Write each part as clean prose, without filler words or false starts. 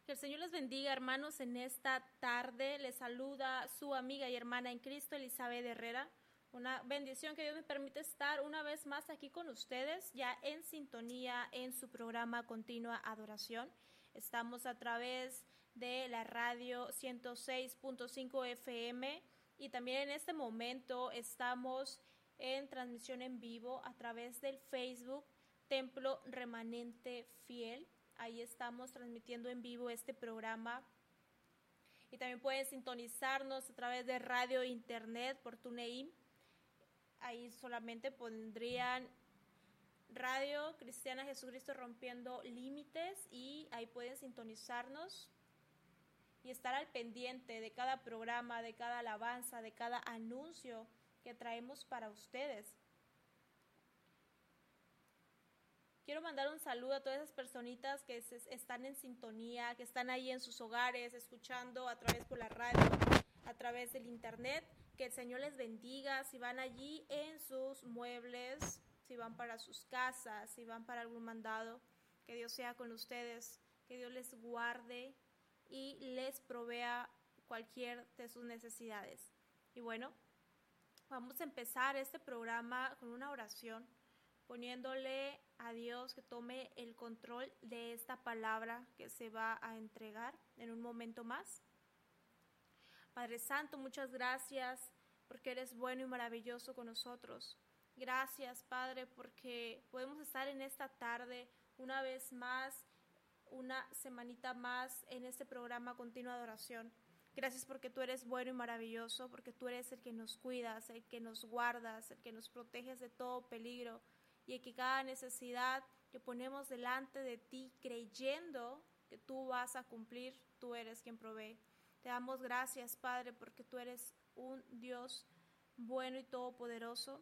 Que el Señor les bendiga, hermanos, en esta tarde. Les saluda su amiga y hermana en Cristo, Elizabeth Herrera. Una bendición que Dios me permite estar una vez más aquí con ustedes, ya en sintonía en su programa Continua Adoración. Estamos a través de la radio 106.5 FM y también en este momento estamos en transmisión en vivo a través del Facebook Templo Remanente Fiel. Ahí estamos transmitiendo en vivo este programa. Y también pueden sintonizarnos a través de radio e internet por TuneIn. Ahí solamente pondrían Radio Cristiana Jesucristo Rompiendo Límites y ahí pueden sintonizarnos y estar al pendiente de cada programa, de cada alabanza, de cada anuncio que traemos para ustedes. Quiero mandar un saludo a todas esas personitas que están en sintonía, que están ahí en sus hogares, escuchando a través por la radio, a través del internet. Que el Señor les bendiga, si van allí en sus muebles, si van para sus casas, si van para algún mandado. Que Dios sea con ustedes, que Dios les guarde y les provea cualquier de sus necesidades. Y bueno, vamos a empezar este programa con una oración, poniéndole a Dios que tome el control de esta palabra que se va a entregar en un momento más. Padre Santo, muchas gracias porque eres bueno y maravilloso con nosotros. Gracias, Padre, porque podemos estar en esta tarde una vez más, una semanita más en este programa Continua Adoración. Gracias porque tú eres bueno y maravilloso, porque tú eres el que nos cuidas, el que nos guardas, el que nos proteges de todo peligro y que cada necesidad que ponemos delante de ti, creyendo que tú vas a cumplir, tú eres quien provee. Te damos gracias, Padre, porque tú eres un Dios bueno y todopoderoso.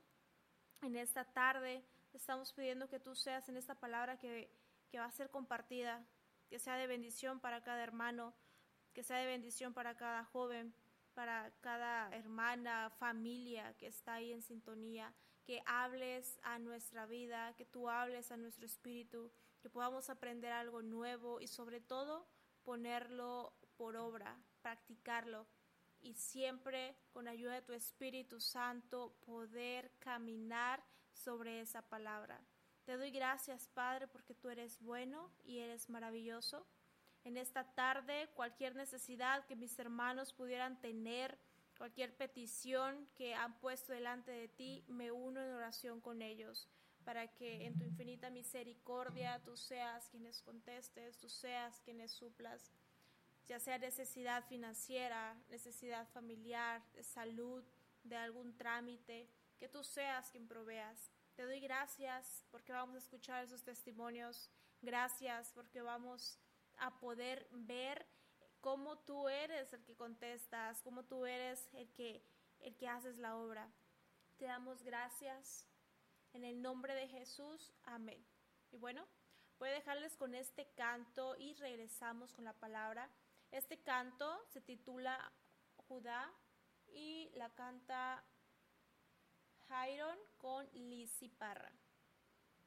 En esta tarde estamos pidiendo que tú seas en esta palabra que va a ser compartida, que sea de bendición para cada hermano, que sea de bendición para cada joven, para cada hermana, familia que está ahí en sintonía, que hables a nuestra vida, que tú hables a nuestro espíritu, que podamos aprender algo nuevo y sobre todo ponerlo por obra, practicarlo y siempre con ayuda de tu Espíritu Santo poder caminar sobre esa palabra. Te doy gracias, Padre, porque tú eres bueno y eres maravilloso. En esta tarde, cualquier necesidad que mis hermanos pudieran tener, cualquier petición que han puesto delante de ti, me uno en oración con ellos, para que en tu infinita misericordia tú seas quien les contestes, tú seas quien les suplas, ya sea necesidad financiera, necesidad familiar, de salud, de algún trámite, que tú seas quien proveas. Te doy gracias porque vamos a escuchar esos testimonios, gracias porque vamos a poder ver cómo tú eres el que contestas, cómo tú eres el que haces la obra. Te damos gracias en el nombre de Jesús, amén. Y bueno, voy a dejarles con este canto y regresamos con la palabra. Este canto se titula Judá y la canta Jairon con Lizzy Parra.